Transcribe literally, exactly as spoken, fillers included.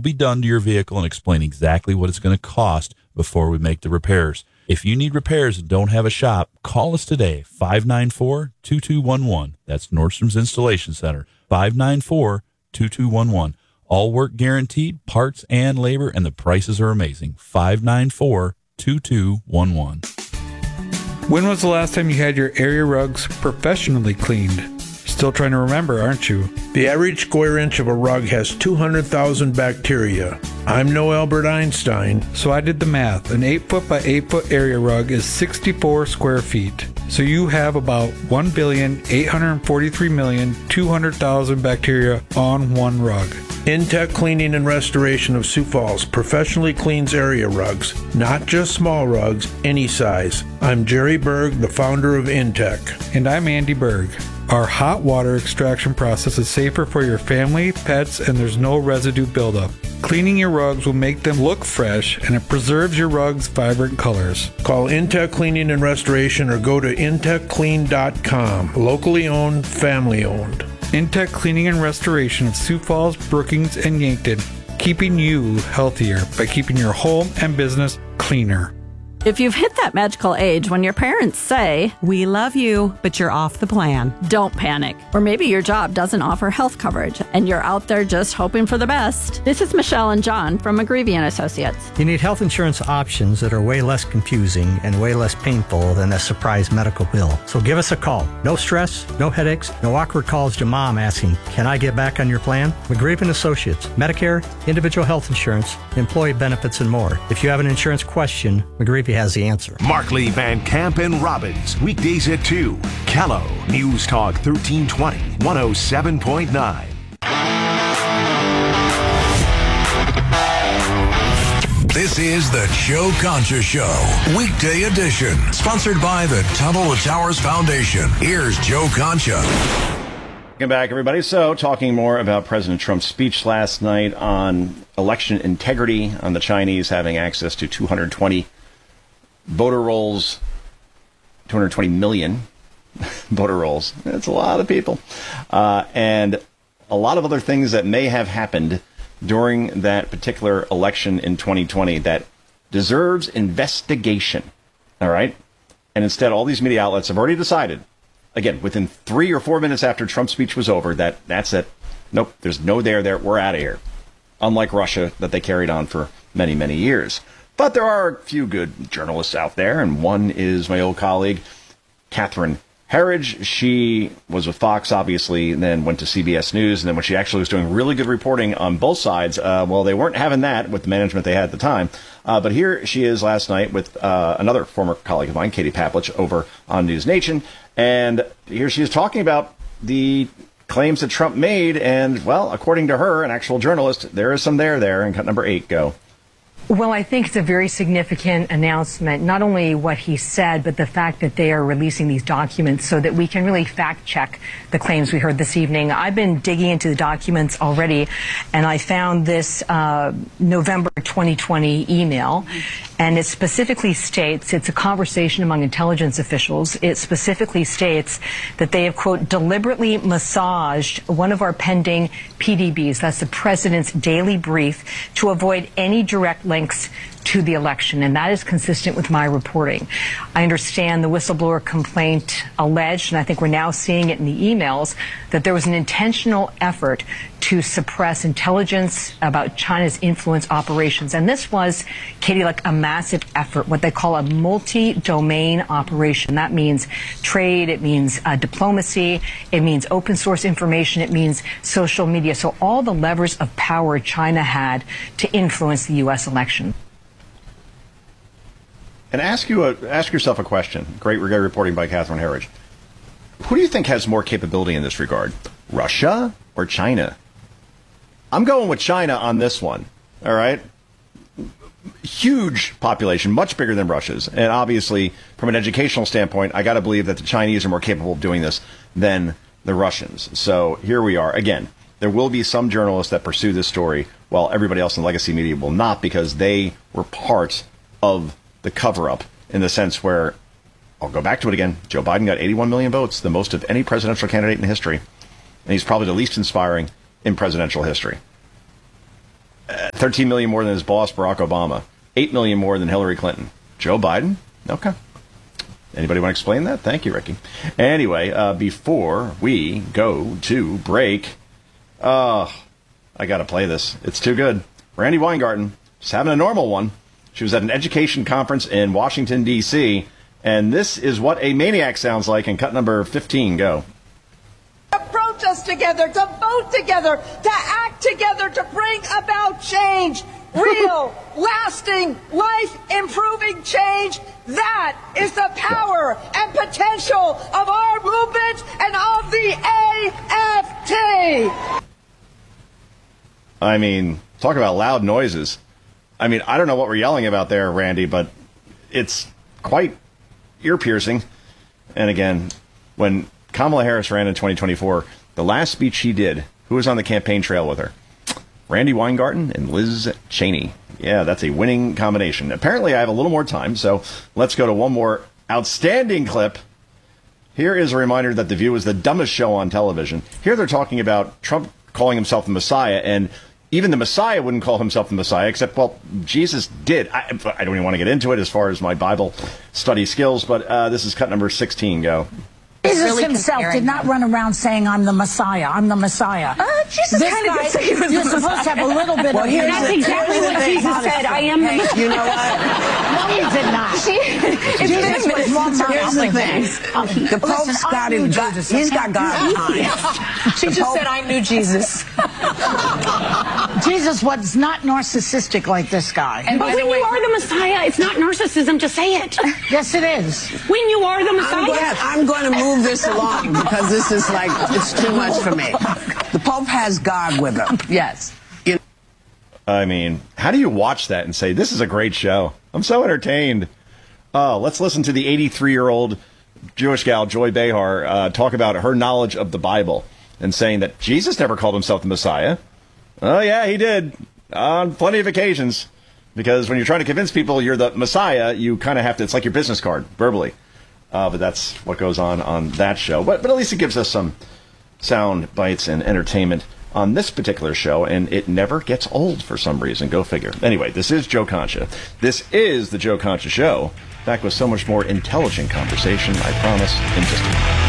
be done to your vehicle and explain exactly what it's going to cost before we make the repairs. If you need repairs and don't have a shop, call us today, five nine four, two two one one. That's Nordstrom's Installation Center, five nine four, two two one one. All work guaranteed, parts and labor, and the prices are amazing. five nine four, two two one one. When was the last time you had your area rugs professionally cleaned? Still trying to remember, aren't you? The average square inch of a rug has two hundred thousand bacteria. I'm no Albert Einstein. So I did the math. An eight foot by eight foot area rug is sixty-four square feet. So you have about one billion, eight hundred forty-three million, two hundred thousand bacteria on one rug. Intech Cleaning and Restoration of Sioux Falls professionally cleans area rugs, not just small rugs, any size. I'm Jerry Berg, the founder of Intech. And I'm Andy Berg. Our hot water extraction process is safer for your family, pets, and there's no residue buildup. Cleaning your rugs will make them look fresh, and it preserves your rugs' vibrant colors. Call Intech Cleaning and Restoration or go to intech clean dot com. Locally owned, family owned. Intech Cleaning and Restoration of Sioux Falls, Brookings, and Yankton, keeping you healthier by keeping your home and business cleaner. If you've hit that magical age when your parents say, "We love you, but you're off the plan," don't panic. Or maybe your job doesn't offer health coverage and you're out there just hoping for the best. This is Michelle and John from McGreevy and Associates. You need health insurance options that are way less confusing and way less painful than a surprise medical bill. So give us a call. No stress, no headaches, no awkward calls to mom asking, "Can I get back on your plan?" McGreevy and Associates. Medicare, individual health insurance, employee benefits, and more. If you have an insurance question, McGreevy has the answer. Markley, Van Camp, and Robbins, weekdays at two. Callow, News Talk thirteen twenty, one oh seven point nine. This is the Joe Concha Show, weekday edition, sponsored by the Tunnel to Towers Foundation. Here's Joe Concha. Welcome back, everybody. So, talking more about President Trump's speech last night on election integrity, on the Chinese having access to two hundred twenty voter rolls, two hundred twenty million voter rolls. That's a lot of people. Uh, and a lot of other things that may have happened during that particular election in twenty twenty that deserves investigation. All right? And instead, all these media outlets have already decided, again, within three or four minutes after Trump's speech was over, that that's it. Nope, there's no there there. We're out of here. Unlike Russia, that they carried on for many, many years. But there are a few good journalists out there, and one is my old colleague, Catherine Herridge. She was with Fox, obviously, and then went to C B S News. And then when she actually was doing really good reporting on both sides, uh, well, they weren't having that with the management they had at the time. Uh, but here she is last night with uh, another former colleague of mine, Katie Paplich, over on News Nation. And here she is talking about the claims that Trump made. And, well, according to her, an actual journalist, there is some there there. And cut number eight, go. Well, I think it's a very significant announcement, not only what he said, but the fact that they are releasing these documents so that we can really fact check the claims we heard this evening. I've been digging into the documents already, and I found this uh, November twenty twenty email, and it specifically states, it's a conversation among intelligence officials. It specifically states that they have, quote, deliberately massaged one of our pending P D Bs, that's the president's daily brief, to avoid any direct links to the election, and that is consistent with my reporting. I understand the whistleblower complaint alleged, and I think we're now seeing it in the emails, that there was an intentional effort to suppress intelligence about China's influence operations. And this was, Katie, like a massive effort, what they call a multi-domain operation. That means trade, it means uh, diplomacy, it means open source information, it means social media. So all the levers of power China had to influence the U S election. And ask you a, ask yourself a question. Great reporting by Catherine Herridge. Who do you think has more capability in this regard, Russia or China? I'm going with China on this one. All right. Huge population, much bigger than Russia's. And obviously, from an educational standpoint, I got to believe that the Chinese are more capable of doing this than the Russians. So here we are. Again, there will be some journalists that pursue this story while everybody else in legacy media will not, because they were part of the cover-up, in the sense where, I'll go back to it again, Joe Biden got eighty-one million votes, the most of any presidential candidate in history. And he's probably the least inspiring in presidential history. Uh, thirteen million more than his boss, Barack Obama. eight million more than Hillary Clinton. Joe Biden? Okay. Anybody want to explain that? Thank you, Ricky. Anyway, uh, before we go to break, uh, I got to play this. It's too good. Randi Weingarten, just having a normal one. She was at an education conference in Washington, D C, and this is what a maniac sounds like in cut number fifteen. Go. To protest together, to vote together, to act together, to bring about change. Real, lasting, life-improving change. That is the power and potential of our movement and of the A F T. I mean, talk about loud noises. I mean, I don't know what we're yelling about there, Randy, but it's quite ear-piercing. And again, when Kamala Harris ran in twenty twenty-four, the last speech she did, who was on the campaign trail with her? Randi Weingarten and Liz Cheney. Yeah, that's a winning combination. Apparently, I have a little more time, so let's go to one more outstanding clip. Here is a reminder that The View is the dumbest show on television. Here they're talking about Trump calling himself the Messiah, and even the Messiah wouldn't call himself the Messiah, except, well, Jesus did. I, I don't even want to get into it as far as my Bible study skills, but uh, this is cut number sixteen. Go. Jesus really himself did not run around saying, I'm the Messiah, I'm the Messiah. Uh, Jesus kind of did say he was You're the supposed Messiah. to have a little bit well, of... Here's That's the, exactly here's what the Jesus thing. said, I am hey, the Messiah. You know what? No, he did not. She, it's Jesus been was one man. Here's the thing. Oh, he, the Pope's listen, got him. Got, he's got God behind. She the just Pope, said, I knew Jesus. Jesus was not narcissistic like this guy. And but when you are the Messiah, it's not narcissism to say it. Yes, it is. When you are the Messiah. I'm going, I'm going to move this along because this is like, it's too much for me. The Pope has God with him. Yes. You know? I mean, how do you watch that and say, this is a great show? I'm so entertained. Oh, let's listen to the eighty-three-year-old Jewish gal, Joy Behar, uh, talk about her knowledge of the Bible and saying that Jesus never called himself the Messiah. Oh, yeah, he did on plenty of occasions. Because when you're trying to convince people you're the Messiah, you kind of have to, it's like your business card, verbally. Uh, but that's what goes on on that show. But, but at least it gives us some sound bites and entertainment on this particular show, and it never gets old for some reason. Go figure. Anyway, this is Joe Concha. This is the Joe Concha Show. Back with so much more intelligent conversation, I promise, in just a minute.